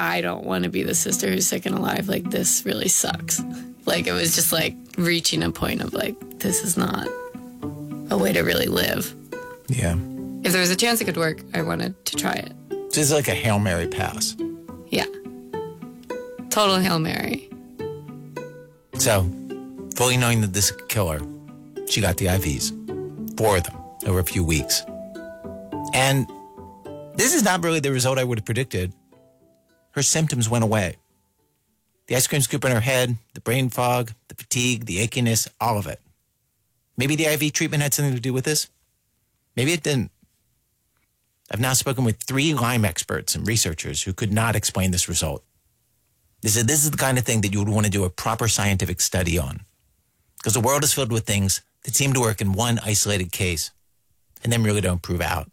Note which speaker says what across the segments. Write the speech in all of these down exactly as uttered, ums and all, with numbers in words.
Speaker 1: I don't want to be the sister who's sick and alive. Like, this really sucks. Like, it was just like reaching a point of like, this is not a way to really live.
Speaker 2: Yeah.
Speaker 1: If there was a chance it could work, I wanted to try it.
Speaker 2: So it's like a Hail Mary pass.
Speaker 1: Yeah. Total Hail Mary.
Speaker 2: So, fully knowing that this could kill her, she got the I Vs. Four of them over a few weeks. And this is not really the result I would have predicted. Her symptoms went away. The ice cream scoop in her head, the brain fog, the fatigue, the achiness, all of it. Maybe the I V treatment had something to do with this. Maybe it didn't. I've now spoken with three Lyme experts and researchers who could not explain this result. They said this is the kind of thing that you would want to do a proper scientific study on. Because the world is filled with things that seem to work in one isolated case and then really don't prove out.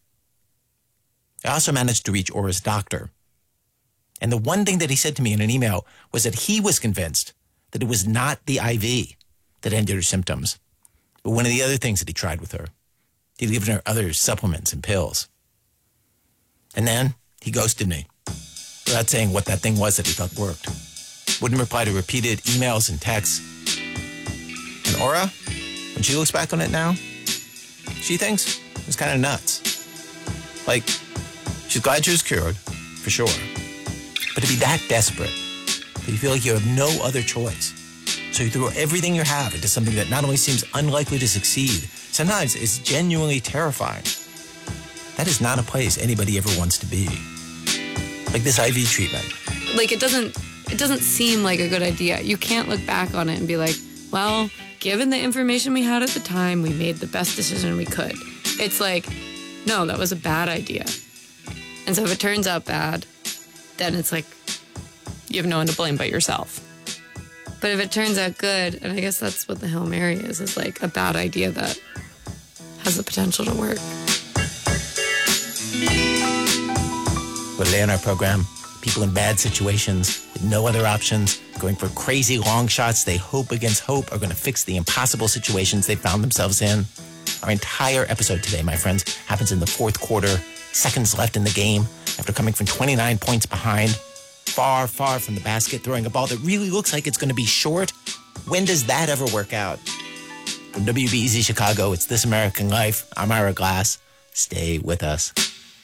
Speaker 2: I also managed to reach Aura's doctor. And the one thing that he said to me in an email was that he was convinced that it was not the I V that ended her symptoms, but one of the other things that he tried with her. He'd given her other supplements and pills. And then he ghosted me without saying what that thing was that he thought worked. Wouldn't reply to repeated emails and texts. And Aura, when she looks back on it now, she thinks it was kind of nuts. Like, she's glad she was cured, for sure. But to be that desperate, that you feel like you have no other choice, so you throw everything you have into something that not only seems unlikely to succeed, sometimes it's genuinely terrifying. That is not a place anybody ever wants to be. Like this I V treatment.
Speaker 1: Like, it doesn't, it doesn't seem like a good idea. You can't look back on it and be like, well, given the information we had at the time, we made the best decision we could. It's like, no, that was a bad idea. And so if it turns out bad, then it's like,
Speaker 3: you have no one to blame but yourself.
Speaker 1: But if it turns out good, and I guess that's what the Hail Mary is, is like a bad idea that has the potential to work.
Speaker 2: But today on our program, people in bad situations with no other options, going for crazy long shots they hope against hope are going to fix the impossible situations they found themselves in. Our entire episode today, my friends, happens in the fourth quarter, seconds left in the game, after coming from twenty-nine points behind, far, far from the basket, throwing a ball that really looks like it's going to be short. When does that ever work out? From W B E Z Chicago, it's This American Life. I'm Ira Glass. Stay with us.